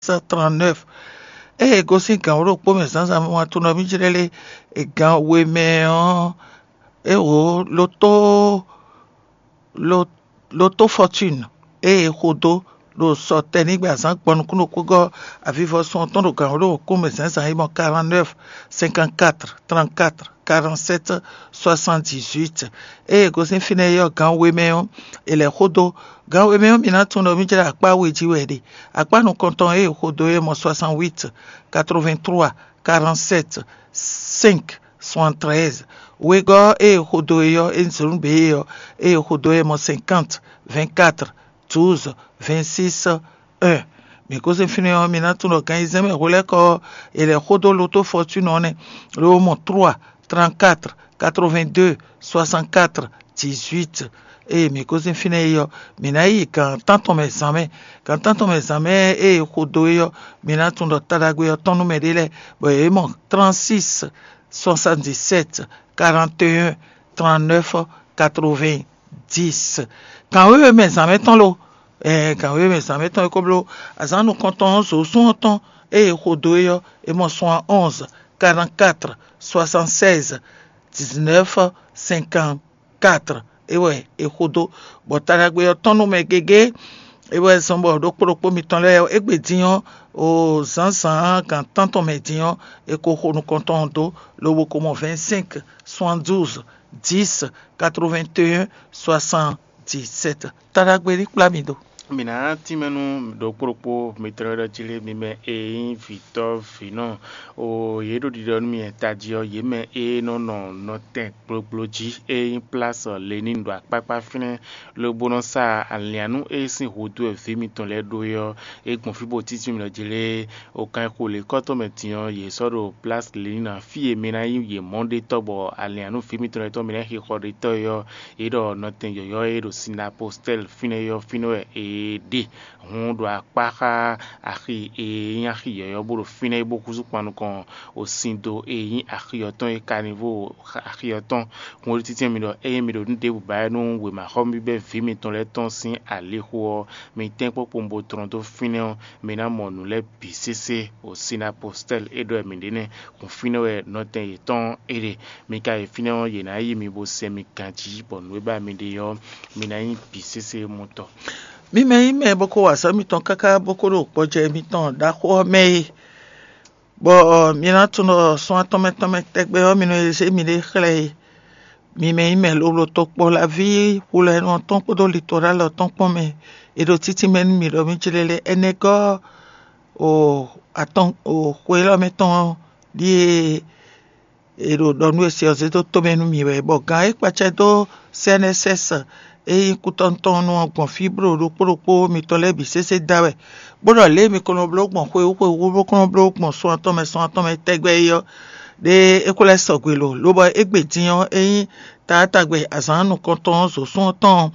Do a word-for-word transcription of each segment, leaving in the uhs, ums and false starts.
trente-neuf. Et gosi kan ro po me sans moi tout no mi jirele e gan we me en e o loto loto fortune e hodo lo sorte nígbà san ponu kuno kogo avivo son ton do kan ro ko me sans ai mon quarante-neuf cinquante-quatre trente-quatre quarante-sept soixante-dix-huit e gosi fine yo gan we me en e le hodo gan we me en mina tun no mi jira pa we ji we de apa no konton e hodo e mo soixante-huit quatre-vingt-trois quarante-sept cinq soixante-treize wego e hodo yo en sun be yo e hodo e mo cinquante vingt-quatre douze vingt-six un mais cause fini on mina tun no kan izeme role ko e le hodo loto fortune on le mo trois trente-quatre quatre-vingt-deux soixante-quatre dix-huit e mi cause fini yo mina yi kan tanto me same kan tanto me same e hodo yo mina tun do tadagwe yo ton numero le bo e mo trente-six soixante-dix-sept quarante et un trente-neuf quatre-vingt-dix quand eux mes amis ton lo eh quand eux mes amis ton comme lo azan nous comptons so son temps et hodo yo e mo onze quarante-quatre soixante-seize dix-neuf cinquante-quatre et ouais et hodo botaragwe yo ton no me gege e ouais son bo do poropo mi ton le e gbe diyan o zanzan quand tant on me diyan e ko nous comptons do lo ko mo vingt-cinq soixante-douze dix quatre-vingt-un soixante-dix-sept taragwe ni plamido mina timenu do poropo metrero chile mime e Victor Fino o yedo didon mi etadio yeme e no no no ten proploji e place Lenin do apapa fine le bononsa alianu e sin hodo e femi ton le do yo e confibo titi mi lo jile o kan ko le koto metion ye soro place Lenin fi e mena ye monde tobo alianu femi ton le to mena hi khorito yo e do no ten yo yo e do sina postel fine yo fino e de on doit para aki e yin aki yo boro fine beaucoup zu panu kon o sindo e yin aki yo ton e caniveau aki yo ton on titi mi do e mi do nde bu ba no we ma hombi be fimi ton le ton sin ale ho mi ten po pombo tronto fine me na monu le bcc o sina postel e do mi dene kon fine we noten e ton e de mi ka e fine ye na yi mi bo se mi kanji bon we ba mi de yo mi na yin bcc moto mi me me boko wasa mi ton kaka boko ro poje mi ton da ko me bo mi na tun so atom atom tegbe o mi no se mi le khale mi me me lo lo to po la vie pour le non ton po do littoral ton po me e do titi men mi do mi chilele enego o aton o kwelo meton di e do do no se o se to to menu mi we bo ga e pa che do C N S S e kutonton no gon fibro ro poropo mi to le bi sese dawe bodo le mi kono blog mo ko ko wo kono blog mo so aton me so aton me tegbe yo de ekole sogwelo lo bo egbe diyan eyin ta tagbe azanu konton so so ton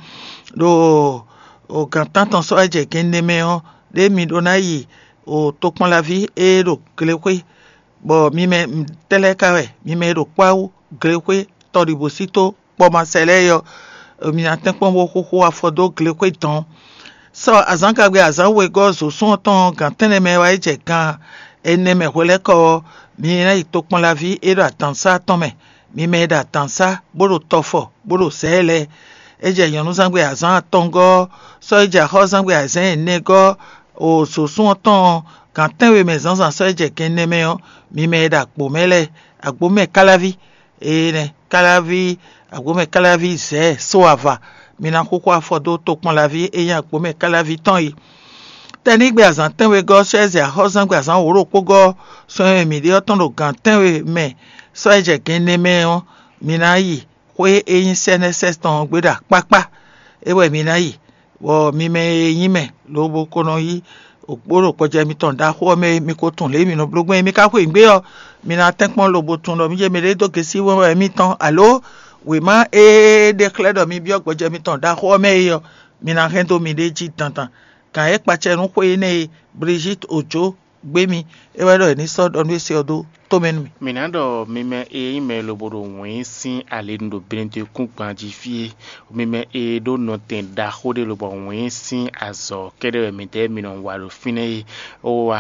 do o kan tanton so eje kende me o de mi do na yi o to pon la vie e ro klekwe bo mi me tele kawe mi me ro kwawo klekwe to ribosito po ma sele yo mi na ten pon wo ko afodo klekwe ton so azan ka gbe azan we go so so ton kan tene me wa eje kan ene me wole ko mi na ito pon la vie e ro atansa ton me mi me da atansa boro tofo boro sele eje yonu sangbe azan tongo so eje ho sangbe azan nego o so so ton kan ten we me zanzan so eje kenne me o mi me da po mele agbo me kalavi e ne kalavi agbo me kalavi se so ava mi na koko afodo to pon la vie e yan agbo me kalavi ton yi teni gbe azan ten we go so eje ho sangbe azan oro pogo so mi de oton lo kan ten we me so eje kenne me o mi na yi we eyin C N S S ton gbeda papa ewe mi na yi wo mi me eyin me lo bo kono yi oporo koje mi ton da ho me mi ko tun le mi no blogun mi ka ko igbe o mi na tenpon lo bo tun lo mi je me le doke si wo mi ton allo we ma e declare do mi bi ogboje mi ton da ho me yo mi na rento mi de ji tantan kan e pa cherun ko ene Brigitte Ojo gbe mi e wa do ni so do no se odo to menu mi minando mime e ime lo bodo wen sin ale ndo brente kun gbanji fie mime e do no ten da hode lo bo wen sin azo kede mi te mi no wa lo fine o